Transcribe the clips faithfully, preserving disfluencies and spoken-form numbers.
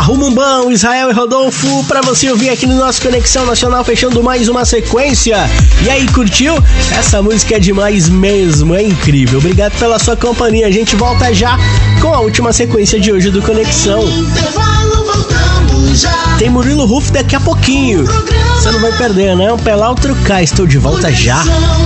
Rumumbão, Israel e Rodolfo, pra você ouvir aqui no nosso Conexão Nacional, fechando mais uma sequência. E aí, curtiu? Essa música é demais mesmo, é incrível. Obrigado pela sua companhia. A gente volta já com a última sequência de hoje do Conexão. Tem Murilo Ruf daqui a pouquinho. Você não vai perder, né? Um Pelar Outro Cá. Estou de volta já.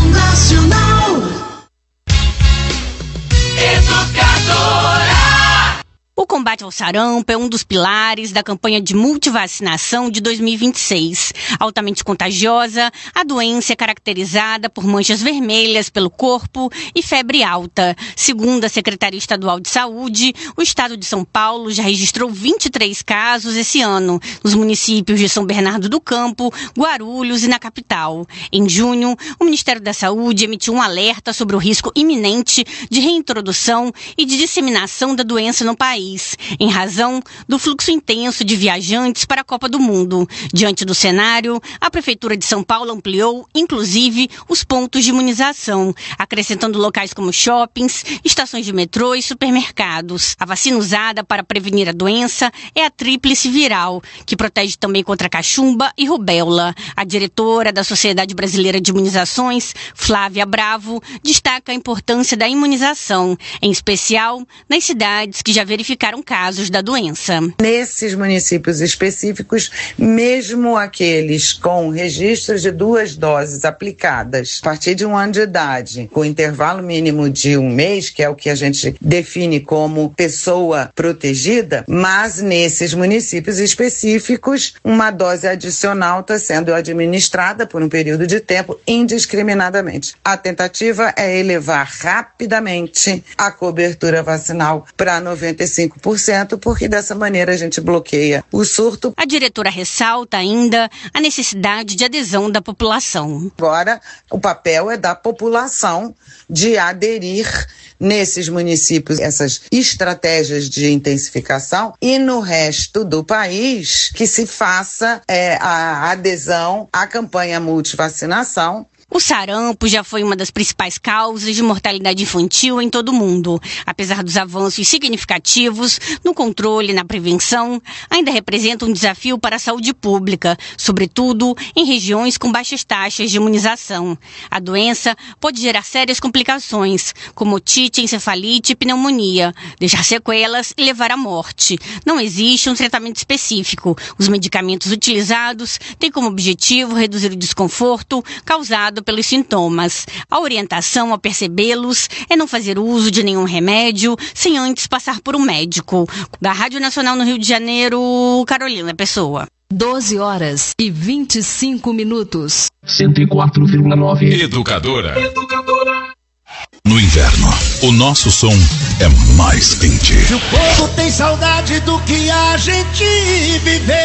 O combate ao sarampo é um dos pilares da campanha de multivacinação de dois mil e vinte e seis. Altamente contagiosa, a doença é caracterizada por manchas vermelhas pelo corpo e febre alta. Segundo a Secretaria Estadual de Saúde, o estado de São Paulo já registrou vinte e três casos esse ano, nos municípios de São Bernardo do Campo, Guarulhos e na capital. Em junho, o Ministério da Saúde emitiu um alerta sobre o risco iminente de reintrodução e de disseminação da doença no país, em razão do fluxo intenso de viajantes para a Copa do Mundo. Diante do cenário, a Prefeitura de São Paulo ampliou, inclusive, os pontos de imunização, acrescentando locais como shoppings, estações de metrô e supermercados. A vacina usada para prevenir a doença é a tríplice viral, que protege também contra cachumba e rubéola. A diretora da Sociedade Brasileira de Imunizações, Flávia Bravo, destaca a importância da imunização, em especial nas cidades que já verificaram casos da doença. Nesses municípios específicos, mesmo aqueles com registros de duas doses aplicadas a partir de um ano de idade, com intervalo mínimo de um mês, que é o que a gente define como pessoa protegida, mas nesses municípios específicos, uma dose adicional está sendo administrada por um período de tempo indiscriminadamente. A tentativa é elevar rapidamente a cobertura vacinal para noventa e cinco por cento, porque dessa maneira a gente bloqueia o surto. A diretora ressalta ainda a necessidade de adesão da população. Agora, o papel é da população de aderir nesses municípios essas estratégias de intensificação e no resto do país que se faça é, a adesão à campanha multivacinação. O sarampo já foi uma das principais causas de mortalidade infantil em todo o mundo. Apesar dos avanços significativos no controle e na prevenção, ainda representa um desafio para a saúde pública, sobretudo em regiões com baixas taxas de imunização. A doença pode gerar sérias complicações, como otite, encefalite e pneumonia, deixar sequelas e levar à morte. Não existe um tratamento específico. Os medicamentos utilizados têm como objetivo reduzir o desconforto causado pelos sintomas. A orientação a percebê-los é não fazer uso de nenhum remédio sem antes passar por um médico. Da Rádio Nacional no Rio de Janeiro, Carolina Pessoa. doze horas e vinte e cinco minutos. cento e quatro vírgula nove. Educadora. Educadora. No inverno, o nosso som é mais quente. Se o povo tem saudade do que a gente viveu,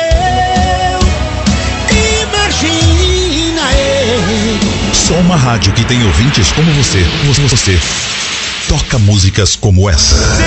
imagina ele. Só uma rádio que tem ouvintes como você. Você toca músicas como essa.